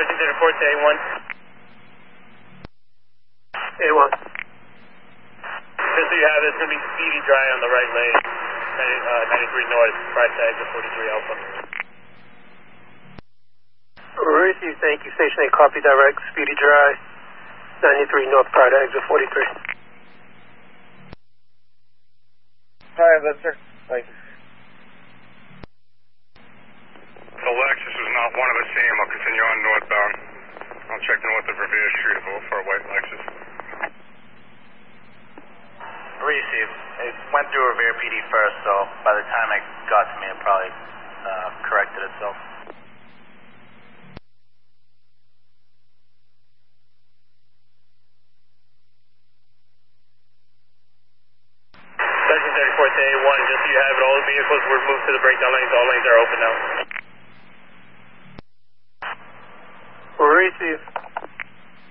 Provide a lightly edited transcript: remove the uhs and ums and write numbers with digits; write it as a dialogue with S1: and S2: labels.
S1: Sergeant to report to A1.
S2: A1.
S1: Just so you have it, it's going to be speedy dry on the right lane. 93 north, price tag to 43 Alpha.
S2: Received, thank you. Station 8, copy direct, speedy dry. 93 north, prior exit 43.
S3: Hi, that's sir. Thank you.
S4: The Lexus is not one of the same. I'll continue on northbound. I'll check north of Revere Street for a white Lexus.
S5: Received. It went through Revere PD first, so by the time it got to me, it probably corrected itself.
S1: Sergeant to report to A1, just so you have it, all the vehicles were moved to the breakdown lanes. All lanes are open now.
S2: Received.